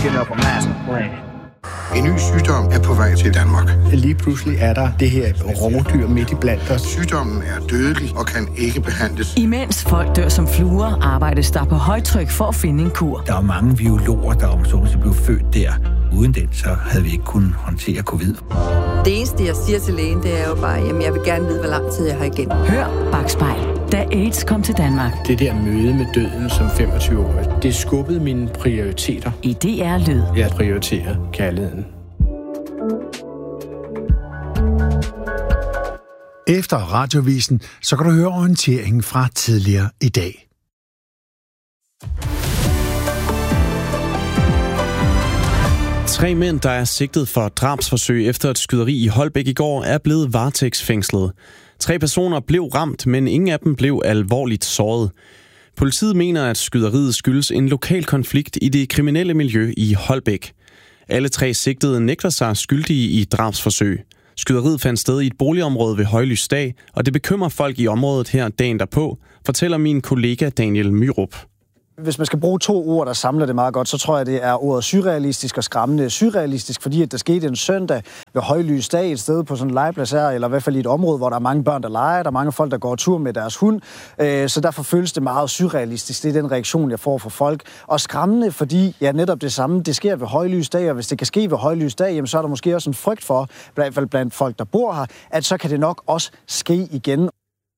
kicking up a master plan. En ny sygdom er på vej til Danmark. Lige pludselig er der det her rovdyr midt i blandt os. Sygdommen er dødelig og kan ikke behandles. Imens folk dør som fluer, arbejdes der på højtryk for at finde en kur. Der er mange biologer, der blev født der. Uden den, så havde vi ikke kunnet håndtere covid. Det eneste, jeg siger til lægen, det er jo bare, jamen jeg vil gerne vide, hvor lang tid jeg har igen. Hør Bakspejl, da AIDS kom til Danmark. Det der møde med døden som 25-årig, det skubbede mine prioriteter. I DR Lyd. Jeg prioriterer kærligheden. Efter radiovisen, så kan du høre orienteringen fra tidligere i dag. Tre mænd, der er sigtet for drabsforsøg efter et skyderi i Holbæk i går, er blevet varetægtsfængslet. 3 personer blev ramt, men ingen af dem blev alvorligt såret. Politiet mener, at skyderiet skyldes en lokal konflikt i det kriminelle miljø i Holbæk. Alle 3 sigtede nægter sig skyldige i drabsforsøg. Skyderiet fandt sted i et boligområde ved højlysdag, og det bekymrer folk i området her dagen derpå, fortæller min kollega Daniel Myrup. Hvis man skal bruge 2 ord, der samler det meget godt, så tror jeg, det er ordet surrealistisk og skræmmende. Surrealistisk, fordi at der skete en søndag ved højlys dag et sted på sådan en legeplads her, eller i hvert fald i et område, hvor der er mange børn, der leger, der er mange folk, der går tur med deres hund. Så derfor føles det meget surrealistisk. Det er den reaktion, jeg får fra folk. Og skræmmende, fordi netop det samme, det sker ved højlys dag, og hvis det kan ske ved højlys dag, jamen, så er der måske også en frygt for, i hvert fald blandt folk, der bor her, at så kan det nok også ske igen.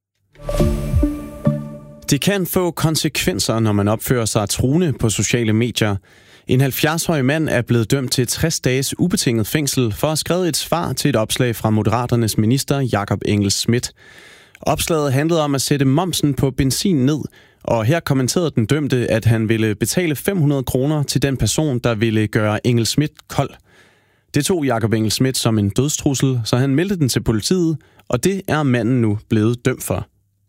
Det kan få konsekvenser, når man opfører sig truende på sociale medier. En 70-årig mand er blevet dømt til 60 dages ubetinget fængsel for at have skrevet et svar til et opslag fra Moderaternes minister Jakob Engel-Schmidt. Opslaget handlede om at sætte momsen på benzin ned, og her kommenterede den dømte, at han ville betale 500 kroner til den person, der ville gøre Engel-Schmidt kold. Det tog Jakob Engel-Schmidt som en dødstrussel, så han meldte den til politiet, og det er manden nu blevet dømt for.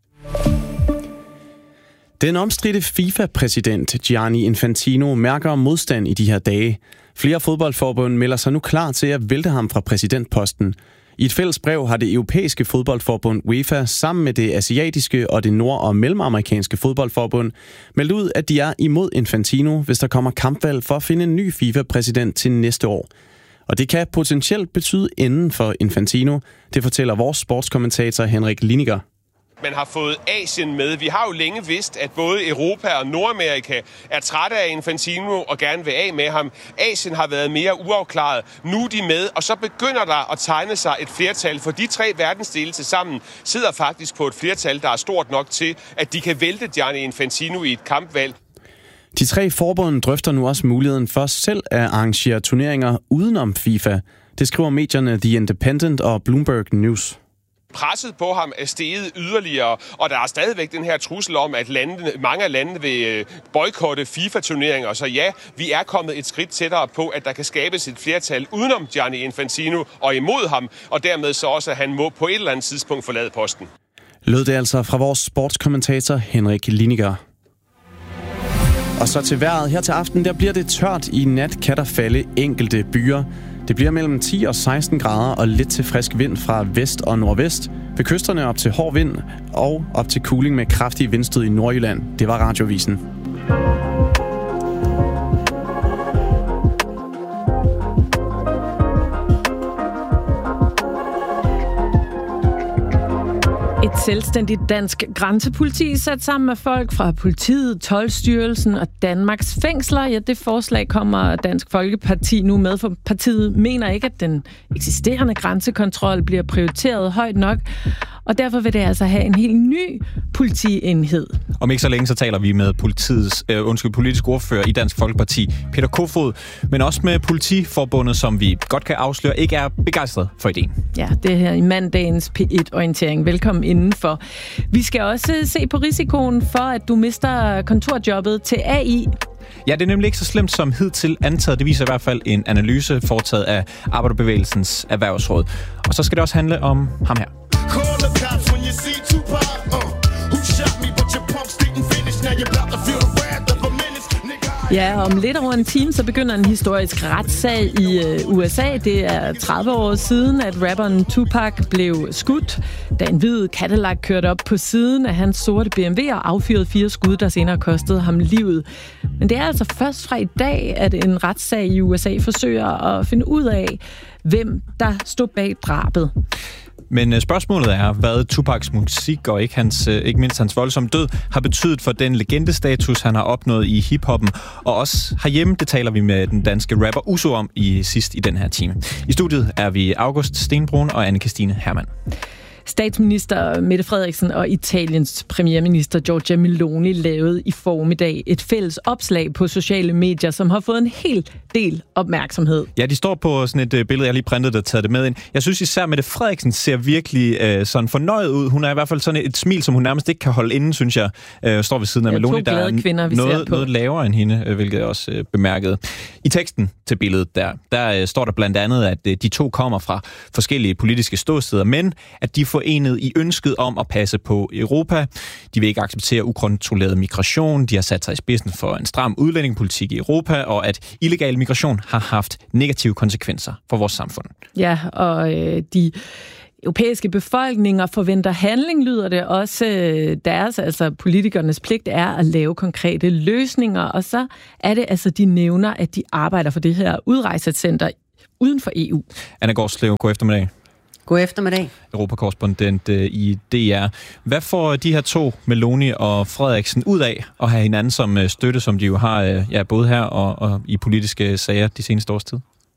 Den omstridte FIFA-præsident Gianni Infantino mærker modstand i de her dage. Flere fodboldforbund melder sig nu klar til at vælte ham fra præsidentposten. I et fælles brev har det europæiske fodboldforbund UEFA sammen med det asiatiske og det nord- og mellemamerikanske fodboldforbund meldt ud, at de er imod Infantino, hvis der kommer kampvalg for at finde en ny FIFA-præsident til næste år. Og det kan potentielt betyde enden for Infantino, det fortæller vores sportskommentator Henrik Liniger. Man har fået Asien med. Vi har jo længe vidst, at både Europa og Nordamerika er trætte af Infantino og gerne vil af med ham. Asien har været mere uafklaret. Nu er de med, og så begynder der at tegne sig et flertal, for de 3 verdensdele til sammen sidder faktisk på et flertal, der er stort nok til, at de kan vælte Gianni Infantino i et kampvalg. De 3 forbund drøfter nu også muligheden for selv at arrangere turneringer udenom FIFA. Det skriver medierne The Independent og Bloomberg News. Presset på ham er steget yderligere, og der er stadigvæk den her trussel om, at mange af landene vil boykotte FIFA-turneringer. Så ja, vi er kommet et skridt tættere på, at der kan skabes et flertal udenom Gianni Infantino og imod ham, og dermed så også, at han må på et eller andet tidspunkt forlade posten. Lød det altså fra vores sportskommentator Henrik Liniger. Og så til vejret. Her til aften, der bliver det tørt. I nat kan der falde enkelte byer. Det bliver mellem 10 og 16 grader og lidt til frisk vind fra vest og nordvest. Ved kysterne op til hård vind og op til kuling med kraftig vindstød i Nordjylland. Det var Radiovisen. Et selvstændigt dansk grænsepoliti sat sammen med folk fra politiet, Toldstyrelsen og Danmarks fængsler. Ja, det forslag kommer Dansk Folkeparti nu med, for partiet mener ikke, at den eksisterende grænsekontrol bliver prioriteret højt nok. Og derfor vil det altså have en helt ny politienhed. Om ikke så længe, så taler vi med politisk ordfører i Dansk Folkeparti, Peter Kofod, men også med Politiforbundet, som vi godt kan afsløre, ikke er begejstret for ideen. Ja, det her i mandagens P1-orientering. Velkommen indenfor. Vi skal også se på risikoen for, at du mister kontorjobbet til AI. Ja, det er nemlig ikke så slemt som hidtil antaget. Det viser i hvert fald en analyse foretaget af Arbejderbevægelsens Erhvervsråd. Og så skal det også handle om ham her. Ja, om lidt over en time, så begynder en historisk retssag i USA. Det er 30 år siden, at rapperen Tupac blev skudt, da en hvid Cadillac kørte op på siden af hans sorte BMW og affyrede 4 skud, der senere kostede ham livet. Men det er altså først fra i dag, at en retssag i USA forsøger at finde ud af, hvem der stod bag drabet. Men spørgsmålet er, hvad Tupacs musik og ikke mindst hans voldsomme død har betydet for den legendestatus, han har opnået i hiphoppen. Og også herhjemme, det taler vi med den danske rapper Uso om sidst i den her time. I studiet er vi August Stenbrun og Anne-Kristine Hermann. Statsminister Mette Frederiksen og Italiens premierminister Giorgia Meloni lavede i formiddag et fælles opslag på sociale medier, som har fået en hel del opmærksomhed. Ja, de står på sådan et billede, jeg lige printet og taget det med ind. Jeg synes især, Mette Frederiksen ser virkelig sådan fornøjet ud. Hun er i hvert fald sådan et smil, som hun nærmest ikke kan holde inde, synes jeg. Står ved siden af Meloni, der er noget lavere end hende, hvilket jeg også bemærkede. I teksten til billedet der står der blandt andet, at de to kommer fra forskellige politiske ståsteder, men at de forenet i ønsket om at passe på Europa. De vil ikke acceptere ukontrolleret migration. De har sat sig i spidsen for en stram udlændingepolitik i Europa, og at illegal migration har haft negative konsekvenser for vores samfund. Ja, og de europæiske befolkninger forventer handling, lyder det også. Deres, altså politikernes pligt er at lave konkrete løsninger, og så er det altså, de nævner, at de arbejder for det her udrejsecenter uden for EU. Anna Gårdslev, god eftermiddag. God eftermiddag. Europakorrespondent i DR. Hvad får de her to, Meloni og Frederiksen, ud af at have hinanden som støtte, som de jo har både her og i politiske sager de seneste års tid?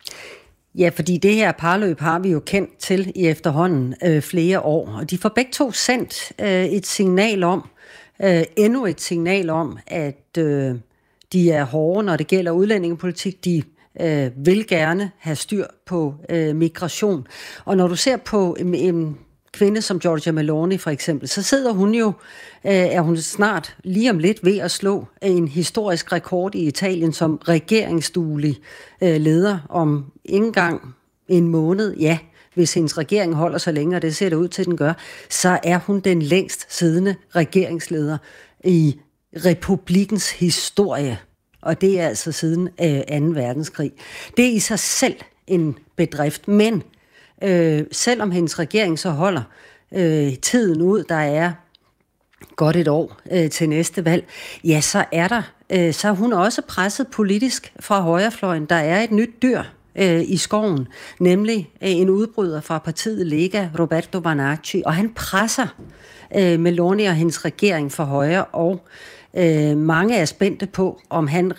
Ja, fordi det her parløb har vi jo kendt til i efterhånden flere år, og de får begge to sendt et signal om, endnu et signal om, at de er hårde, når det gælder udlændingepolitik. De vil gerne have styr på migration. Og når du ser på en kvinde som Giorgia Meloni for eksempel, så sidder hun jo, er hun snart lige om lidt ved at slå en historisk rekord i Italien som regeringsduelig leder om ikke engang en måned. Ja, hvis hendes regering holder så længe, og det ser det ud til, den gør, så er hun den længst siddende regeringsleder i republikkens historie. Og det er altså siden 2. verdenskrig. Det er i sig selv en bedrift, men selvom hendes regering så holder tiden ud, der er godt et år til næste valg, ja, så er hun også presset politisk fra højrefløjen. Der er et nyt dyr i skoven, nemlig en udbryder fra partiet Lega, Roberto Vanacci, og han presser Meloni og hendes regering for højre, og mange er spændte på, om han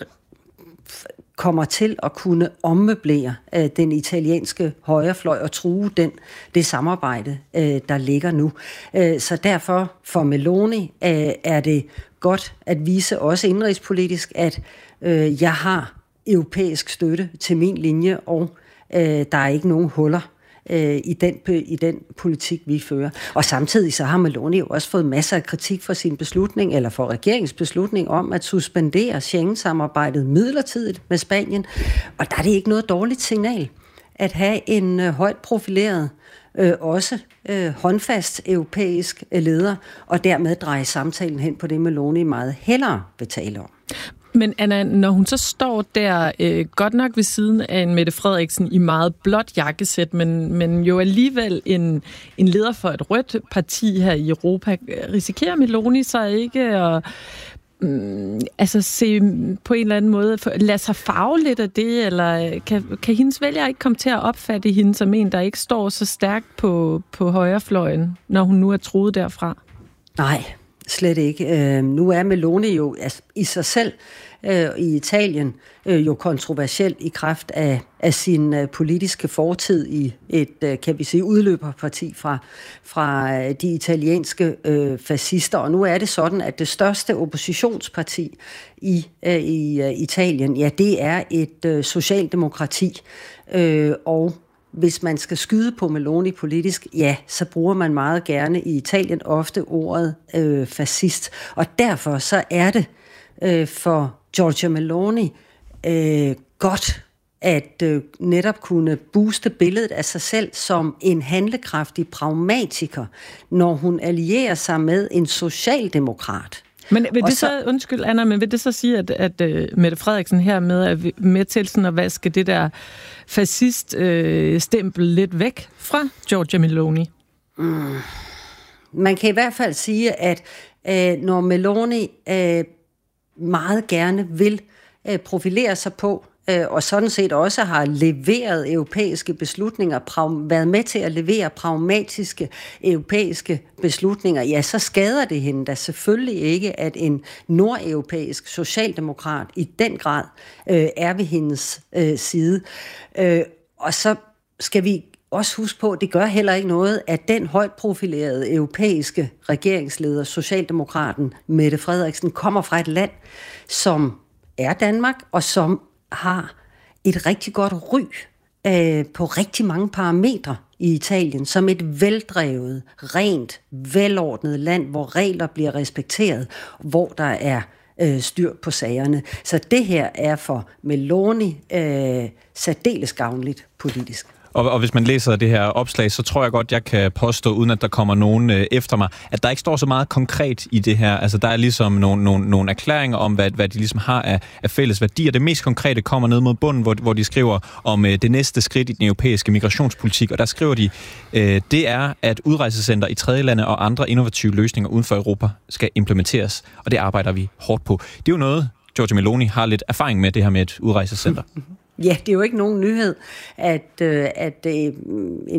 kommer til at kunne ommøblere den italienske højrefløj og true det samarbejde, der ligger nu. Så derfor for Meloni er det godt at vise også indrigspolitisk, at jeg har europæisk støtte til min linje, og der er ikke nogen huller i den politik, vi fører. Og samtidig så har Meloni jo også fået masser af kritik for sin beslutning, eller for regeringens beslutning om at suspendere Schengen-samarbejdet midlertidigt med Spanien. Og der er det ikke noget dårligt signal at have en højt profileret, også håndfast europæisk leder, og dermed dreje samtalen hen på det, Meloni meget hellere vil tale om. Men Anna, når hun så står der godt nok ved siden af en Mette Frederiksen i meget blåt jakkesæt, men jo alligevel en leder for et rødt parti her i Europa, risikerer Meloni så ikke at se på en eller anden måde, lade sig farve lidt af det, eller kan hendes vælgere ikke komme til at opfatte hende som en, der ikke står så stærkt på højrefløjen, når hun nu er truet derfra? Nej, slet ikke. Nu er Meloni jo i sig selv i Italien jo kontroversiel i kraft af sin politiske fortid i et, kan vi sige, udløberparti fra de italienske fascister. Og nu er det sådan, at det største oppositionsparti i Italien, ja, det er et socialdemokrati. Og hvis man skal skyde på Meloni politisk, ja, så bruger man meget gerne i Italien ofte ordet fascist. Og derfor så er det for Giorgia Meloni godt at netop kunne booste billedet af sig selv som en handlekraftig pragmatiker, når hun allierer sig med en socialdemokrat, Men vil det så, undskyld Anna, men vil det så sige, at Mette Frederiksen hermed er med til sådan at vaske det der fascist-stempel lidt væk fra Giorgia Meloni? Man kan i hvert fald sige, at når Meloni meget gerne vil profilere sig på, og sådan set også har leveret europæiske beslutninger, været med til at levere pragmatiske europæiske beslutninger, ja, så skader det hende da selvfølgelig ikke, at en nordeuropæisk socialdemokrat i den grad er ved hendes side. Og så skal vi også huske på, at det gør heller ikke noget, at den højt profilerede europæiske regeringsleder, socialdemokraten Mette Frederiksen, kommer fra et land, som er Danmark, og som har et rigtig godt ry på rigtig mange parametre i Italien, som et veldrevet, rent, velordnet land, hvor regler bliver respekteret, hvor der er styr på sagerne. Så det her er for Meloni særdeles gavnligt politisk. Og hvis man læser det her opslag, så tror jeg godt, jeg kan påstå, uden at der kommer nogen efter mig, at der ikke står så meget konkret i det her. Altså, der er ligesom nogle erklæringer om, hvad de ligesom har af fælles værdier. Det mest konkrete kommer ned mod bunden, hvor de skriver om det næste skridt i den europæiske migrationspolitik. Og der skriver de, det er, at udrejsecenter i tredjelande og andre innovative løsninger uden for Europa skal implementeres. Og det arbejder vi hårdt på. Det er jo noget, Giorgia Meloni har lidt erfaring med, det her med et udrejsecenter. Ja, det er jo ikke nogen nyhed, at en